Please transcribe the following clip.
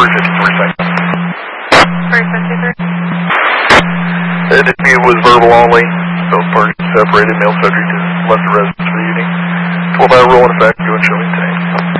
seconds. 353. The dispute was verbal only. Both parties separated. Male subject has left the residence for the evening. 12-hour rule in effect. Go and show me today.